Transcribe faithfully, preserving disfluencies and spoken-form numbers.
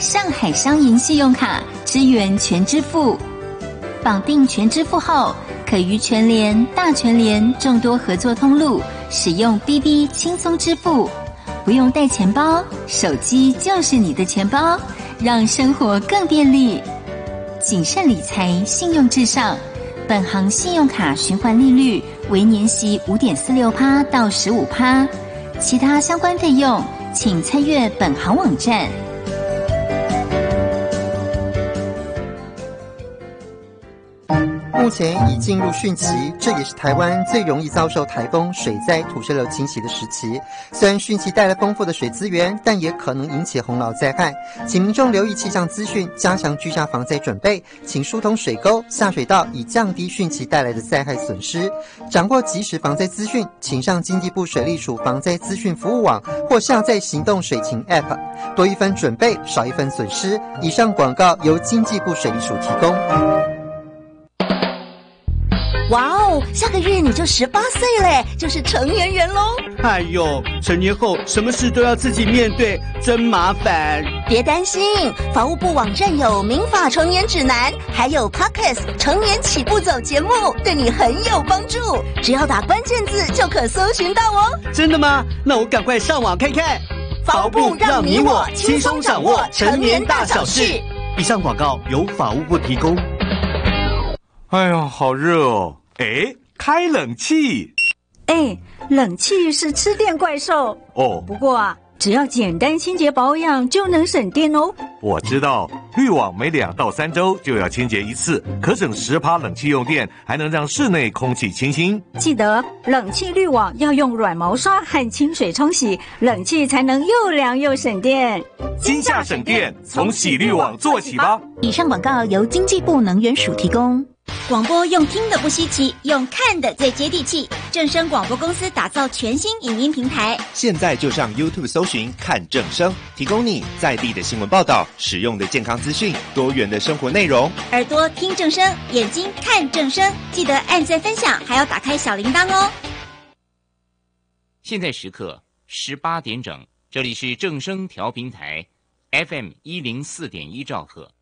上海商银信用卡支援全支付，绑定全支付后，可于全联、大全联众多合作通路使用 B B 轻松支付，不用带钱包，手机就是你的钱包，让生活更便利。谨慎理财，信用至上。本行信用卡循环利率为年息 百分之五点四六 到 百分之十五， 其他相关费用请参阅本行网站。 目前已进入汛期，这也是台湾最容易遭受台风、水灾、土石流侵袭的时期。虽然汛期带来丰富的水资源，但也可能引起洪涝灾害，请民众留意气象资讯，加强居家防灾准备，请疏通水沟、下水道，以降低汛期带来的灾害损失。掌握即时防灾资讯，请上经济部水利署防灾资讯服务网或下载行动水情 App， 多一分准备，少一分损失。以上广告由经济部水利署提供。 哇哦，下个月你就十八岁嘞，就是成年人喽！ 哎呦，成年后什么事都要自己面对，真麻烦。 别担心，法务部网站有民法成年指南，还有 Podcast 成年起步走节目，对你很有帮助。只要打关键字就可搜寻到哦。 真的吗？那我赶快上网看看。 法务部让你我轻松掌握成年大小事。 以上广告由法务部提供。 哎呀，好热哦！哎，开冷气。 哎，冷气是吃电怪兽哦。 不过啊，只要简单清洁保养就能省电哦。 我知道，滤网每两到三周就要清洁一次，可省 百分之十 冷气用电，还能让室内空气清新。 记得冷气滤网要用软毛刷和清水冲洗，冷气才能又凉又省电。 今夏省电，从洗滤网做起吧。 以上广告由经济部能源署提供。 广播用听的不稀奇，用看的最接地气。正声广播公司打造全新影音平台， 现在就上 YouTube 搜寻看正声，提供你在地的新闻报道、实用的健康资讯、多元的生活内容。 耳朵听正声，眼睛看正声，记得按赞分享，还要打开小铃铛哦。 现在时刻十八点整，这里是正声调频台 F M 一零四点一兆赫。